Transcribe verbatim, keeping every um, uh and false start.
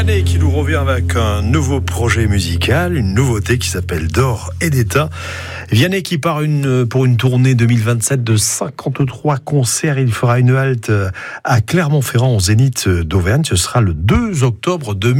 Vianney qui nous revient avec un nouveau projet musical, une nouveauté qui s'appelle D'or et d'état. Vianney qui part une, pour une tournée deux mille vingt-sept de cinquante-trois concerts. Il fera une halte à Clermont-Ferrand au Zénith d'Auvergne. Ce sera le deux octobre deux mille vingt-sept.